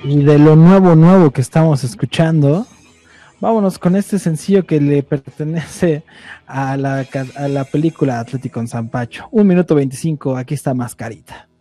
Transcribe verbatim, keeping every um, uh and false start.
Y de lo nuevo, nuevo que estamos escuchando, vámonos con este sencillo que le pertenece a la, a la película Atlético en San Pacho. Un minuto veinticinco, aquí está Mascarita.